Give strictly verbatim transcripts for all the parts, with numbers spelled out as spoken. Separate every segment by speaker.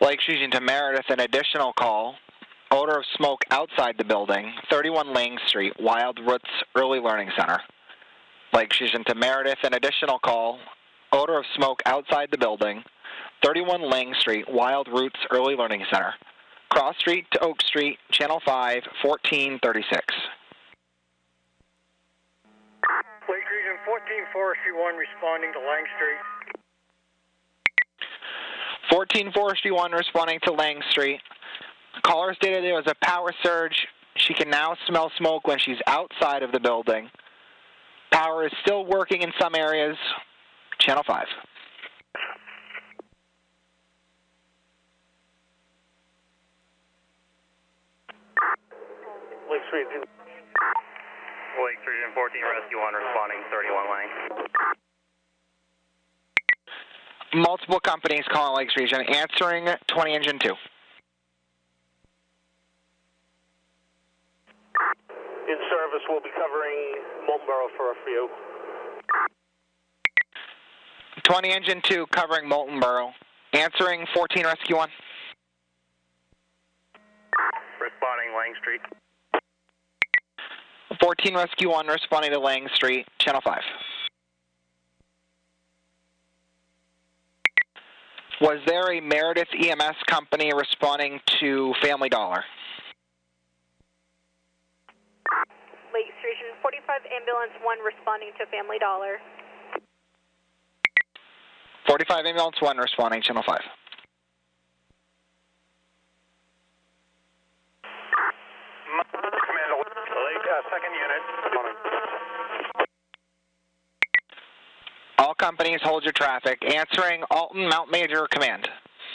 Speaker 1: Lakes Region to Meredith, an additional call. Odor of smoke outside the building, thirty-one Lang Street, Wild Roots Early Learning Center. Lakes Region to Meredith, an additional call. Odor of smoke outside the building, thirty-one Lang Street, Wild Roots Early Learning Center. Cross Street to Oak Street, Channel five, fourteen thirty-six.
Speaker 2: Lake Region fourteen Forestry one responding to Lang Street.
Speaker 1: fourteen Forestry one responding to Lang Street. Caller stated there was a power surge. She can now smell smoke when she's outside of the building. Power is still working in some areas. Channel five.
Speaker 2: Lakes Region.
Speaker 3: Lakes Region fourteen Rescue one responding thirty-one Lang.
Speaker 1: Multiple companies calling Lakes Region, answering twenty Engine two.
Speaker 2: In service, we'll be covering Molten Borough for a few.
Speaker 1: twenty Engine two covering Molten Borough, answering fourteen Rescue one.
Speaker 3: Responding Lang Street.
Speaker 1: fourteen Rescue one responding to Lang Street, Channel five. Was there a Meredith E M S company responding to Family Dollar?
Speaker 4: Lakes Region forty-five Ambulance one responding to Family Dollar.
Speaker 1: forty-five Ambulance one responding, Channel five.
Speaker 2: Command, Lake, uh, second unit. Morning.
Speaker 1: All companies hold your traffic, answering Alton Mount Major Command.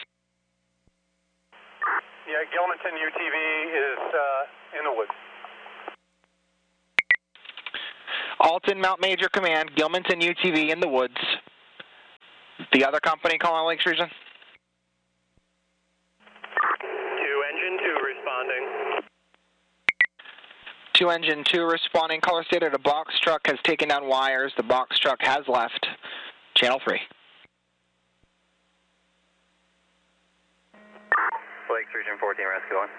Speaker 2: Yeah, Gilmanton U T V is uh, in the woods.
Speaker 1: Alton Mount Major Command, Gilmanton U T V in the woods. The other company calling Lakes Region?
Speaker 3: Two Engine two responding.
Speaker 1: two Engine two responding. Caller stated a box truck has taken down wires. The box truck has left. Channel three.
Speaker 3: Lakes Region fourteen Rescue one.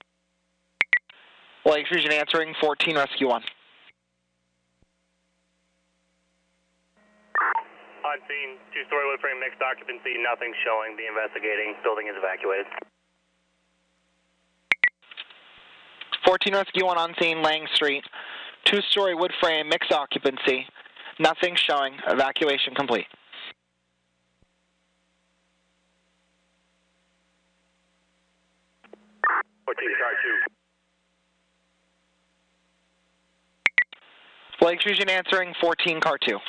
Speaker 1: Lakes Region answering fourteen Rescue one.
Speaker 3: On scene, two-story wood frame, mixed occupancy, nothing showing. Be investigating. Building is evacuated.
Speaker 1: fourteen Rescue one on scene, Lang Street. Two-story wood frame, mixed occupancy. Nothing showing. Evacuation complete.
Speaker 3: fourteen Car two.
Speaker 1: Lakes Region answering fourteen Car two.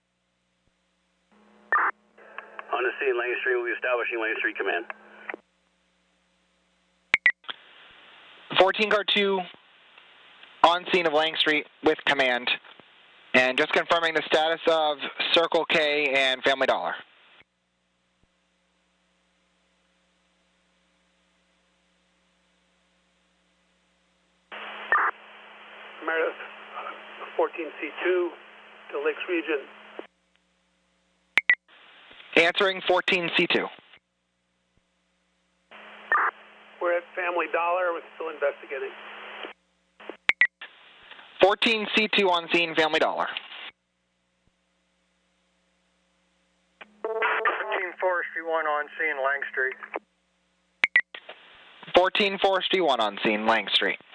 Speaker 3: On the scene, Lang Street will be establishing Lang Street Command.
Speaker 1: fourteen Car two on scene of Lang Street with command. And just confirming the status of Circle K and Family Dollar.
Speaker 2: Meredith, fourteen C two to Lakes Region.
Speaker 1: Answering fourteen C two.
Speaker 2: We're at Family Dollar. We're still investigating.
Speaker 1: fourteen C two on scene, Family Dollar.
Speaker 2: fourteen Forestry one on scene, Lang Street.
Speaker 1: fourteen Forestry one on scene, Lang Street.